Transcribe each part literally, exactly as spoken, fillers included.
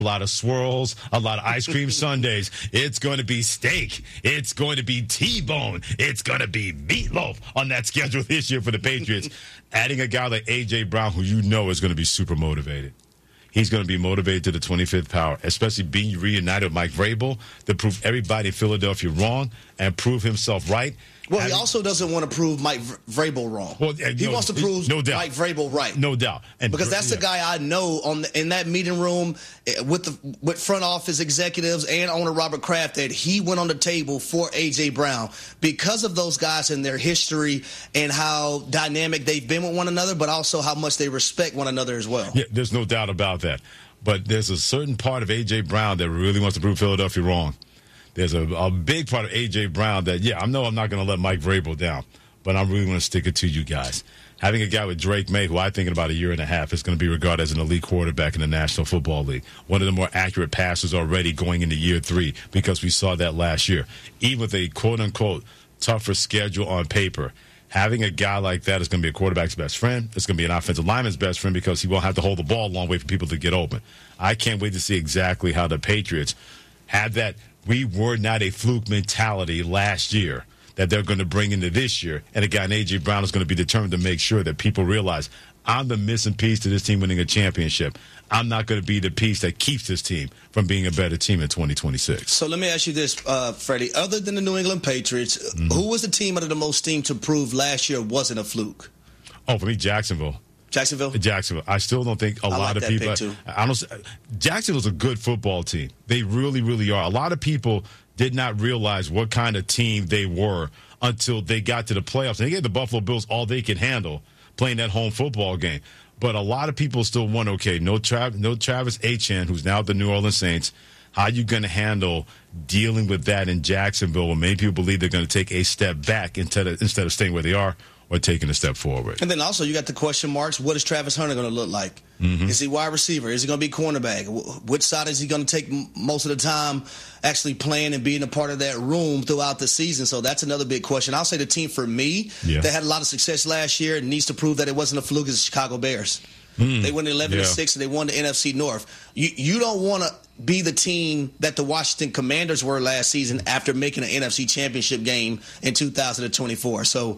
a lot of swirls, a lot of ice cream sundaes. It's going to be steak. It's going to be T-bone. It's going to be meatloaf on that schedule this year for the Patriots. Adding a guy like A J. Brown, who you know is going to be super motivated. He's going to be motivated to the twenty-fifth power, especially being reunited with Mike Vrabel to prove everybody in Philadelphia wrong and prove himself right. Well, Having, he also doesn't want to prove Mike Vrabel wrong. Well, he no, wants to prove no doubt. Mike Vrabel right. No doubt. And because that's yeah. the guy I know on the, in that meeting room with the with front office executives and owner Robert Kraft that he went on the table for A J. Brown because of those guys and their history and how dynamic they've been with one another, but also how much they respect one another as well. Yeah, there's no doubt about that. But there's a certain part of A J. Brown that really wants to prove Philadelphia wrong. There's a, a big part of A J. Brown that, yeah, I know I'm not going to let Mike Vrabel down, but I'm really going to stick it to you guys. Having a guy with Drake May, who I think in about a year and a half is going to be regarded as an elite quarterback in the National Football League, one of the more accurate passers already going into year three because we saw that last year. Even with a quote-unquote tougher schedule on paper, having a guy like that is going to be a quarterback's best friend. It's going to be an offensive lineman's best friend because he won't have to hold the ball a long way for people to get open. I can't wait to see exactly how the Patriots have that we were not a fluke mentality last year that they're going to bring into this year. And a guy in A J. Brown is going to be determined to make sure that people realize I'm the missing piece to this team winning a championship. I'm not going to be the piece that keeps this team from being a better team in twenty twenty-six. So let me ask you this, uh, Freddie. Other than the New England Patriots, mm-hmm. who was the team under the most steam to prove last year wasn't a fluke? Oh, for me, Jacksonville. Jacksonville? Jacksonville. I still don't think a I lot like of that people. Pick too. I don't. Jacksonville's a good football team. They really, really are. A lot of people did not realize what kind of team they were until they got to the playoffs. And they gave the Buffalo Bills all they could handle playing that home football game. But a lot of people still want, okay, no, Trav, no Travis Etienne, who's now at the New Orleans Saints. How are you going to handle dealing with that in Jacksonville when many people believe they're going to take a step back instead of, instead of staying where they are or taking a step forward? And then also you got the question marks. What is Travis Hunter going to look like? Mm-hmm. Is he wide receiver? Is he going to be cornerback? Which side is he going to take most of the time actually playing and being a part of that room throughout the season? So that's another big question. I'll say the team for me yeah. that had a lot of success last year and needs to prove that it wasn't a fluke is the Chicago Bears. Mm. They went eleven and six and they won the N F C North. You you don't want to be the team that the Washington Commanders were last season after making an N F C Championship game in two thousand twenty-four. So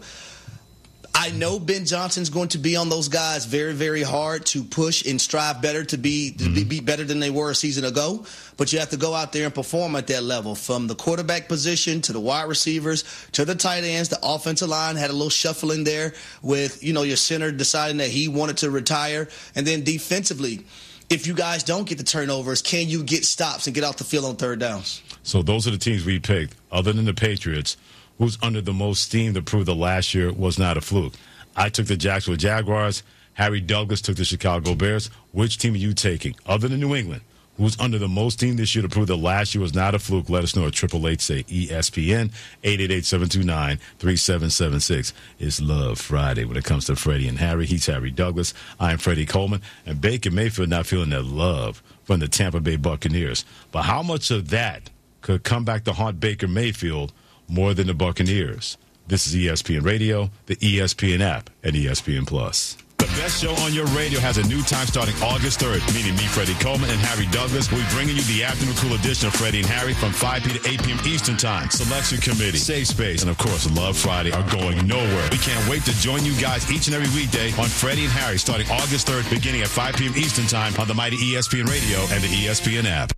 I know Ben Johnson's going to be on those guys very, very hard to push and strive better to be to mm-hmm. be, be better than they were a season ago. But you have to go out there and perform at that level, from the quarterback position to the wide receivers to the tight ends. The offensive line had a little shuffling there with, you know, your center deciding that he wanted to retire. And then defensively, if you guys don't get the turnovers, can you get stops and get out the field on third downs? So those are the teams we picked, other than the Patriots, who's under the most steam to prove that last year was not a fluke. I took the Jacksonville Jaguars. Harry Douglas took the Chicago Bears. Which team are you taking, other than New England, who's under the most steam this year to prove that last year was not a fluke? Let us know at triple eight say E S P N, eight eight eight, seven two nine, three seven seven six. It's Love Friday when it comes to Freddie and Harry. He's Harry Douglas. I'm Freddie Coleman. And Baker Mayfield not feeling that love from the Tampa Bay Buccaneers. But how much of that could come back to haunt Baker Mayfield more than the Buccaneers? This is E S P N Radio, the E S P N app, and E S P N Plus. The best show on your radio has a new time starting August third, meaning me, Freddie Coleman, and Harry Douglas. We'll be bringing you the afternoon cool edition of Freddie and Harry from five p.m. to eight p.m. Eastern Time. Selection Committee, Safe Space, and, of course, Love Friday are going nowhere. We can't wait to join you guys each and every weekday on Freddie and Harry starting August third, beginning at five p.m. Eastern Time on the mighty E S P N Radio and the E S P N app.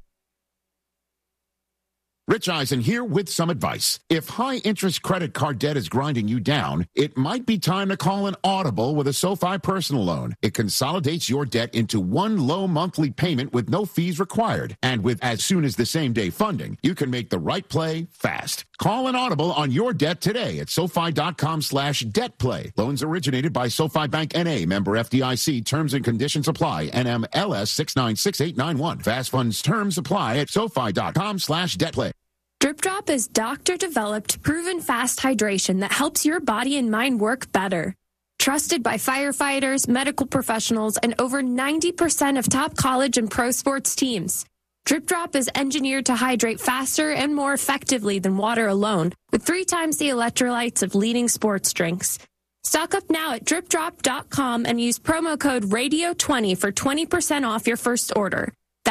Rich Eisen here with some advice. If high-interest credit card debt is grinding you down, it might be time to call an Audible with a SoFi personal loan. It consolidates your debt into one low monthly payment with no fees required. And with as soon as the same-day funding, you can make the right play fast. Call an Audible on your debt today at SoFi.com slash debt play. Loans originated by SoFi Bank N A, member F D I C. Terms and conditions apply. N M L S six nine six eight nine one. Fast funds terms apply at SoFi.com slash debt play. Drip Drop is doctor-developed, proven fast hydration that helps your body and mind work better. Trusted by firefighters, medical professionals, and over ninety percent of top college and pro sports teams. Drip Drop is engineered to hydrate faster and more effectively than water alone, with three times the electrolytes of leading sports drinks. Stock up now at drip drop dot com and use promo code radio twenty for twenty percent off your first order. That's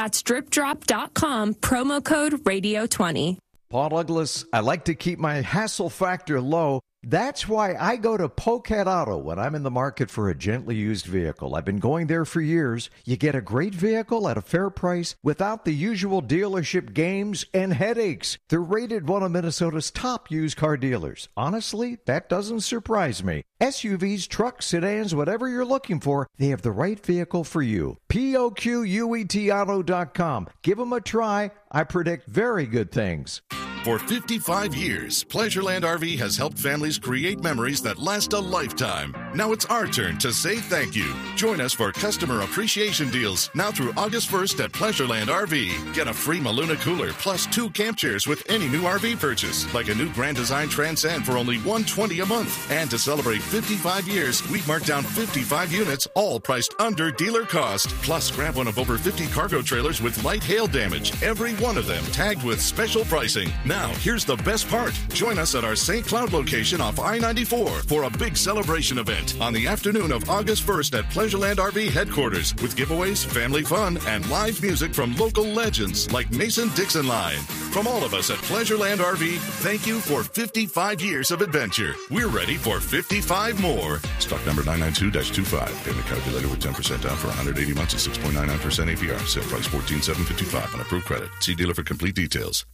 That's drip drop dot com, promo code radio twenty. Paul Douglas, I like to keep my hassle factor low. That's why I go to Pocat Auto when I'm in the market for a gently used vehicle. I've been going there for years. You get a great vehicle at a fair price without the usual dealership games and headaches. They're rated one of Minnesota's top used car dealers. Honestly, that doesn't surprise me. S U Vs, trucks, sedans, whatever you're looking for, they have the right vehicle for you. P O Q U E T auto dot com. Give them a try. I predict very good things. For fifty-five years, Pleasureland R V has helped families create memories that last a lifetime. Now it's our turn to say thank you. Join us for customer appreciation deals now through August first at Pleasureland R V. Get a free Maluna cooler plus two camp chairs with any new R V purchase, like a new Grand Design Transcend for only one hundred twenty dollars a month. And to celebrate fifty-five years, we've marked down fifty-five units, all priced under dealer cost. Plus, grab one of over fifty cargo trailers with light hail damage, every one of them tagged with special pricing. Now, here's the best part. Join us at our Saint Cloud location off I ninety-four for a big celebration event on the afternoon of August first at Pleasureland R V headquarters with giveaways, family fun, and live music from local legends like Mason Dixon Line. From all of us at Pleasureland R V, thank you for fifty-five years of adventure. We're ready for fifty-five more. Stock number nine nine two dash two five. Payment calculator with ten percent down for one hundred eighty months at six point nine nine percent A P R. Sale price fourteen thousand seven hundred fifty-five dollars on approved credit. See dealer for complete details.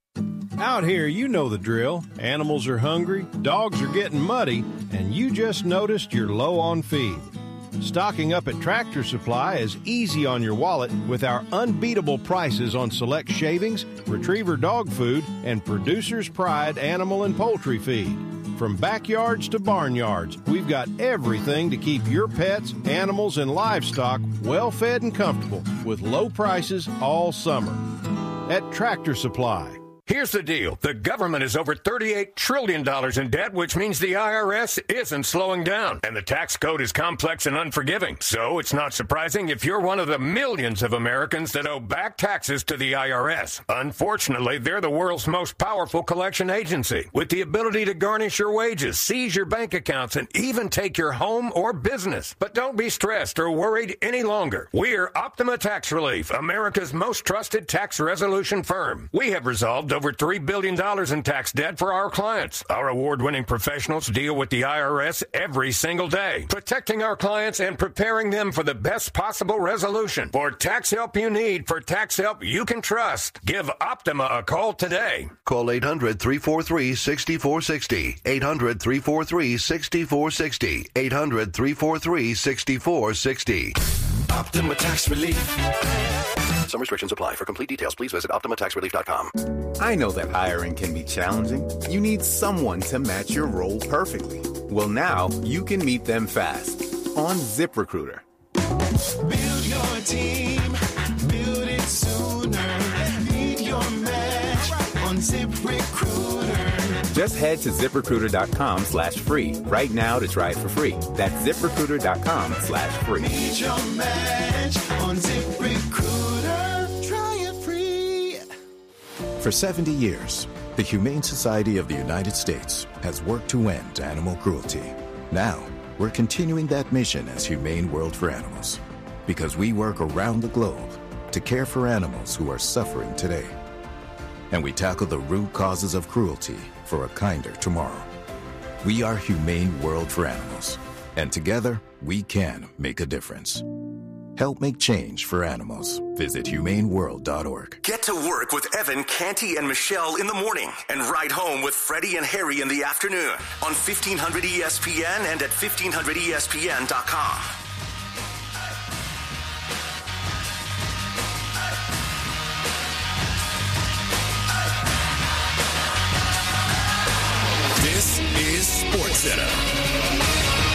Out here, you know the drill. Animals are hungry, dogs are getting muddy, and you just noticed you're low on feed. Stocking up at Tractor Supply is easy on your wallet with our unbeatable prices on select shavings, retriever dog food, and Producer's Pride animal and poultry feed. From backyards to barnyards, we've got everything to keep your pets, animals, and livestock well fed and comfortable with low prices all summer. At Tractor Supply. Here's the deal. The government is over thirty-eight trillion dollars in debt, which means the I R S isn't slowing down. And the tax code is complex and unforgiving. So it's not surprising if you're one of the millions of Americans that owe back taxes to the I R S. Unfortunately, they're the world's most powerful collection agency, with the ability to garnish your wages, seize your bank accounts, and even take your home or business. But don't be stressed or worried any longer. We're Optima Tax Relief, America's most trusted tax resolution firm. We have resolved over three billion dollars in tax debt for our clients. Our award-winning professionals deal with the I R S every single day, protecting our clients and preparing them for the best possible resolution. For tax help you need, for tax help you can trust, give Optima a call today. Call eight hundred, three four three, six four six zero. eight hundred, three four three, six four six zero. eight hundred, three four three, six four six zero. Optima Tax Relief. Some restrictions apply. For complete details, please visit Optima Tax Relief dot com. I know that hiring can be challenging. You need someone to match your role perfectly. Well, now you can meet them fast on ZipRecruiter. Build your team. Build it sooner. Meet your match on ZipRecruiter. Just head to ZipRecruiter.com slash free right now to try it for free. That's ZipRecruiter.com slash free. Meet your match on ZipRecruiter. Try it free. For seventy years, the Humane Society of the United States has worked to end animal cruelty. Now, we're continuing that mission as Humane World for Animals, because we work around the globe to care for animals who are suffering today. And we tackle the root causes of cruelty for a kinder tomorrow. We are Humane World for Animals, and together we can make a difference. Help make change for animals. Visit humane world dot org. Get to work with Evan, Canty, and Michelle in the morning and ride home with Freddie and Harry in the afternoon on fifteen hundred E S P N and at fifteen hundred E S P N dot com. This is SportsCenter.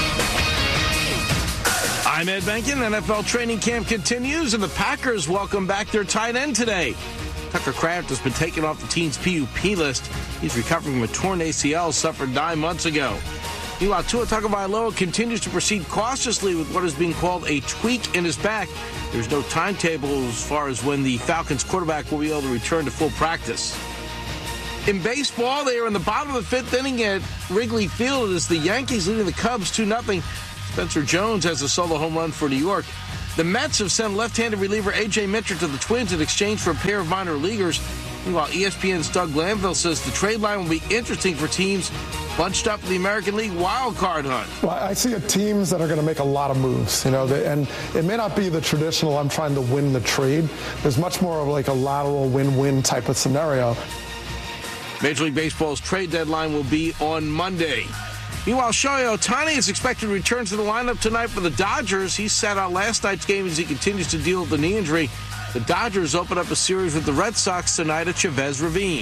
I'm Ed Benkin. N F L training camp continues, and the Packers welcome back their tight end today. Tucker Kraft has been taken off the team's P U P list. He's recovering from a torn A C L suffered nine months ago. Meanwhile, Tua Tagovailoa continues to proceed cautiously with what is being called a tweak in his back. There's no timetable as far as when the Falcons quarterback will be able to return to full practice. In baseball, they are in the bottom of the fifth inning at Wrigley Field as the Yankees leading the Cubs two nothing. Spencer Jones has a solo home run for New York. The Mets have sent left-handed reliever A J Mitchell to the Twins in exchange for a pair of minor leaguers. Meanwhile, E S P N's Doug Glanville says the trade line will be interesting for teams bunched up in the American League wild card hunt. Well, I see a teams that are going to make a lot of moves, you know, they, and it may not be the traditional I'm trying to win the trade. There's much more of like a lateral win-win type of scenario. Major League Baseball's trade deadline will be on Monday. Meanwhile, Shohei Ohtani is expected to return to the lineup tonight for the Dodgers. He sat out last night's game as he continues to deal with the knee injury. The Dodgers open up a series with the Red Sox tonight at Chavez Ravine.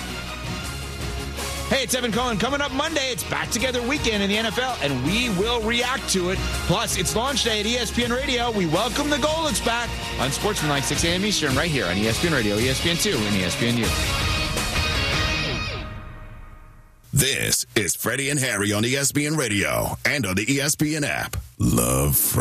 Hey, it's Evan Cohen. Coming up Monday, it's Back Together Weekend in the N F L, and we will react to it. Plus, it's launch day at E S P N Radio. We welcome the Golets back on Sportsmanlike, six a.m. Eastern, right here on E S P N Radio, E S P N two, and E S P N U. This is Freddie and Harry on E S P N Radio and on the E S P N app. Love Friday.